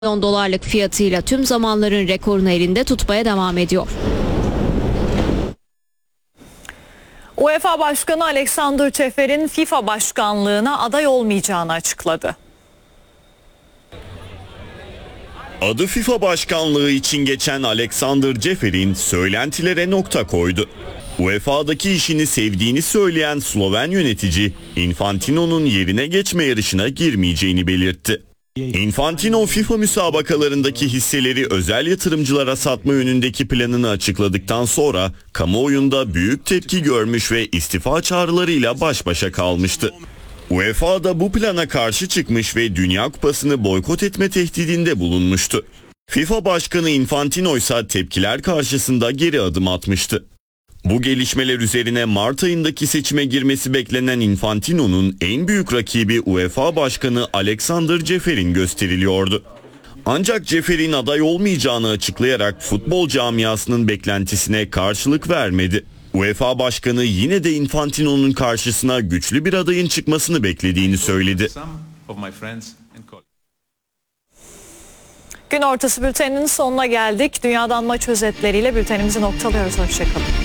dolarlık fiyatıyla tüm zamanların rekorunu elinde tutmaya devam ediyor. UEFA Başkanı Alexander Ceferin FIFA başkanlığına aday olmayacağını açıkladı. Adı FIFA başkanlığı için geçen Alexander Ceferin söylentilere nokta koydu. UEFA'daki işini sevdiğini söyleyen Sloven yönetici, Infantino'nun yerine geçme yarışına girmeyeceğini belirtti. Infantino, FIFA müsabakalarındaki hisseleri özel yatırımcılara satma yönündeki planını açıkladıktan sonra kamuoyunda büyük tepki görmüş ve istifa çağrılarıyla baş başa kalmıştı. UEFA da bu plana karşı çıkmış ve Dünya Kupası'nı boykot etme tehdidinde bulunmuştu. FIFA Başkanı Infantino ise tepkiler karşısında geri adım atmıştı. Bu gelişmeler üzerine Mart ayındaki seçime girmesi beklenen Infantino'nun en büyük rakibi UEFA Başkanı Alexander Ceferin gösteriliyordu. Ancak Ceferin aday olmayacağını açıklayarak futbol camiasının beklentisine karşılık vermedi. UEFA Başkanı yine de Infantino'nun karşısına güçlü bir adayın çıkmasını beklediğini söyledi. Gün ortası bülteninin sonuna geldik. Dünyadan maç özetleriyle bültenimizi noktalıyoruz. Hoşçakalın.